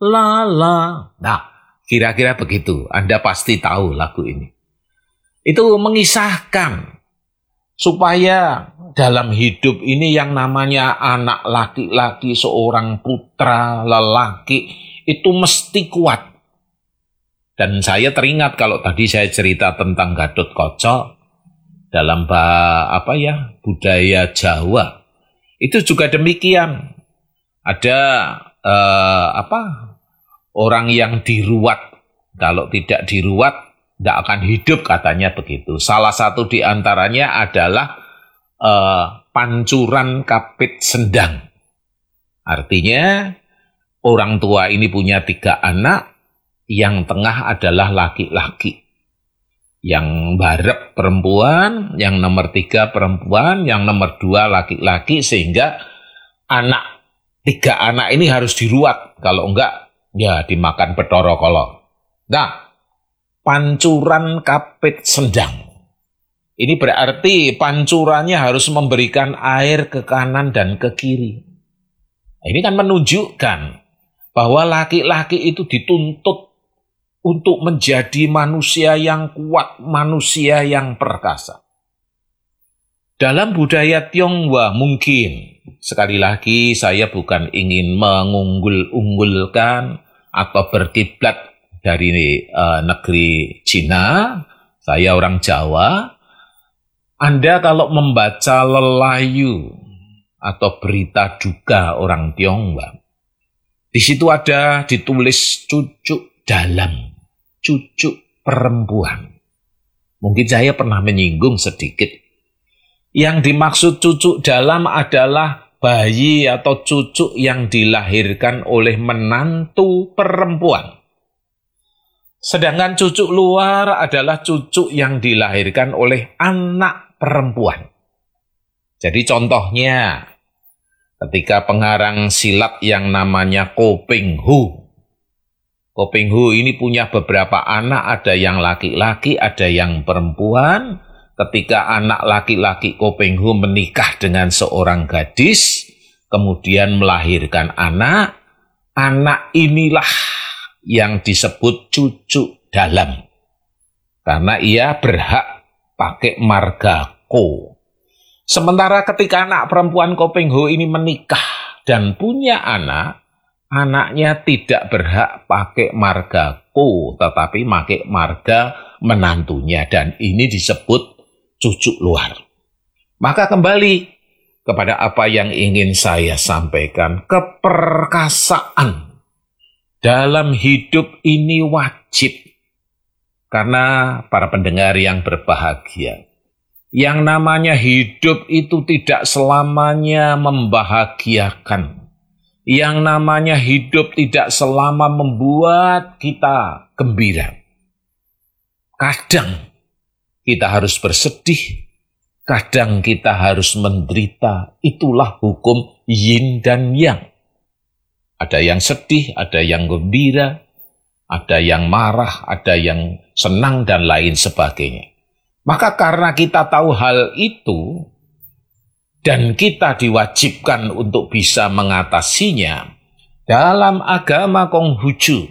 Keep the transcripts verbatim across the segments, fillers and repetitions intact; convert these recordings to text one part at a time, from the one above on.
la la. Nah, kira-kira begitu. Anda pasti tahu lagu ini. Itu mengisahkan supaya dalam hidup ini yang namanya anak laki-laki, seorang putra lelaki, itu mesti kuat. Dan saya teringat kalau tadi saya cerita tentang Gatotkaca dalam apa ya budaya Jawa, itu juga demikian. Ada eh, apa orang yang diruat, kalau tidak diruat tidak akan hidup, katanya begitu. Salah satu di antaranya adalah Uh, pancuran kapit sendang. Artinya orang tua ini punya tiga anak, yang tengah adalah laki-laki, yang barep perempuan, yang nomor tiga perempuan, yang nomor dua laki-laki, sehingga anak tiga anak ini harus diruat, kalau enggak ya dimakan Bathara Kala. Nah, pancuran kapit sendang ini berarti pancurannya harus memberikan air ke kanan dan ke kiri. Ini kan menunjukkan bahwa laki-laki itu dituntut untuk menjadi manusia yang kuat, manusia yang perkasa. Dalam budaya Tionghoa mungkin, sekali lagi saya bukan ingin mengunggul-unggulkan atau berkiblat dari uh, negeri Cina, saya orang Jawa. Anda kalau membaca lelayu atau berita duka orang Tionghoa, di situ ada ditulis cucuk dalam, cucuk perempuan. Mungkin saya pernah menyinggung sedikit. Yang dimaksud cucuk dalam adalah bayi atau cucuk yang dilahirkan oleh menantu perempuan. Sedangkan cucuk luar adalah cucuk yang dilahirkan oleh anak perempuan. Jadi contohnya, ketika pengarang silat yang namanya Ko Ping Hu. Ko Ping Hu ini punya beberapa anak, ada yang laki-laki, ada yang perempuan. Ketika anak laki-laki Ko Ping Hu menikah dengan seorang gadis, kemudian melahirkan anak, anak inilah yang disebut cucuk dalam. Karena ia berhak pakai marga Ko. Sementara ketika anak perempuan Ko Ping Hu ini menikah dan punya anak, anaknya tidak berhak pakai marga Ko, tetapi pakai marga menantunya. Dan ini disebut cucuk luar. Maka kembali kepada apa yang ingin saya sampaikan, keperkasaan dalam hidup ini wajib. Karena para pendengar yang berbahagia, yang namanya hidup itu tidak selamanya membahagiakan. Yang namanya hidup tidak selama membuat kita gembira. Kadang kita harus bersedih, kadang kita harus menderita. Itulah hukum yin dan yang. Ada yang sedih, ada yang gembira, ada yang marah, ada yang senang, dan lain sebagainya. Maka karena kita tahu hal itu, dan kita diwajibkan untuk bisa mengatasinya, dalam agama Konghucu,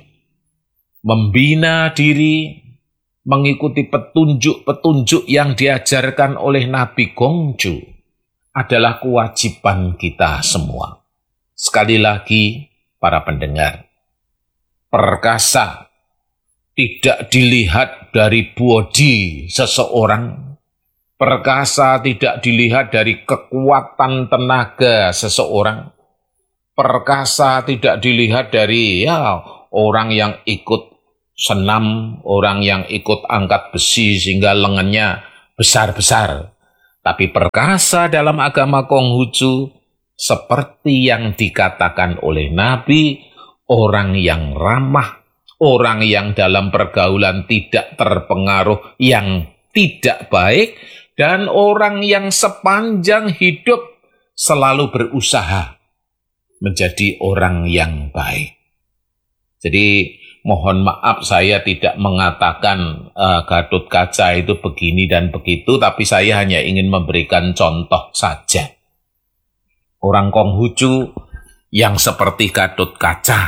membina diri, mengikuti petunjuk-petunjuk yang diajarkan oleh Nabi Gongju, adalah kewajiban kita semua. Sekali lagi, para pendengar, perkasa tidak dilihat dari bodi seseorang, perkasa tidak dilihat dari kekuatan tenaga seseorang, perkasa tidak dilihat dari ya orang yang ikut senam, orang yang ikut angkat besi sehingga lengannya besar-besar. Tapi perkasa dalam agama Konghucu seperti yang dikatakan oleh Nabi, orang yang ramah, orang yang dalam pergaulan tidak terpengaruh yang tidak baik, dan orang yang sepanjang hidup selalu berusaha menjadi orang yang baik. Jadi mohon maaf saya tidak mengatakan uh, Gatotkaca itu begini dan begitu, tapi saya hanya ingin memberikan contoh saja. Orang Konghucu yang seperti Gatotkaca,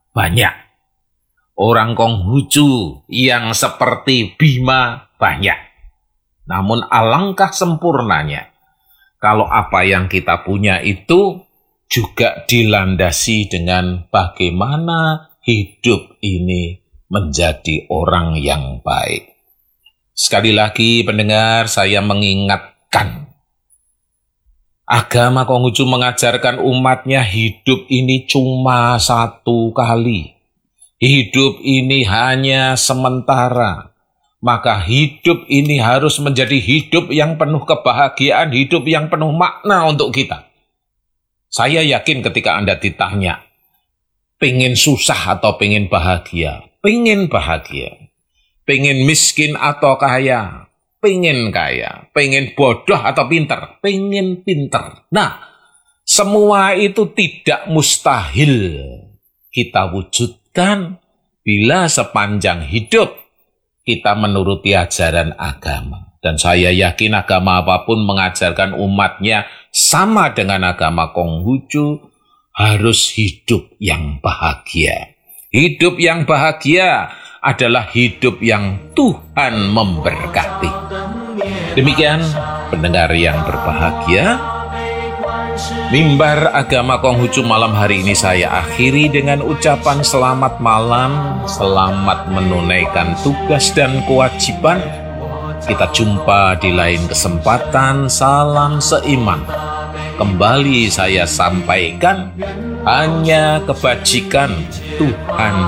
banyak. Orang Konghucu yang seperti Bima banyak. Namun alangkah sempurnanya kalau apa yang kita punya itu juga dilandasi dengan bagaimana hidup ini menjadi orang yang baik. Sekali lagi pendengar, saya mengingatkan, agama Konghucu mengajarkan umatnya hidup ini cuma satu kali. Hidup ini hanya sementara. Maka hidup ini harus menjadi hidup yang penuh kebahagiaan, hidup yang penuh makna untuk kita. Saya yakin ketika Anda ditanya, pengen susah atau pengen bahagia? Pengen bahagia. Pengen miskin atau kaya? Pengen kaya. Pengen bodoh atau pinter? Pengen pinter. Nah, semua itu tidak mustahil kita wujudkan bila sepanjang hidup kita menuruti ajaran agama. Dan saya yakin agama apapun mengajarkan umatnya sama dengan agama Konghucu, harus hidup yang bahagia. Hidup yang bahagia adalah hidup yang Tuhan memberkati. Demikian pendengar yang berbahagia, Mimbar Agama Konghucu malam hari ini saya akhiri dengan ucapan selamat malam, selamat menunaikan tugas dan kewajiban. Kita jumpa di lain kesempatan. Salam seiman. Kembali saya sampaikan, hanya kebajikan Tuhan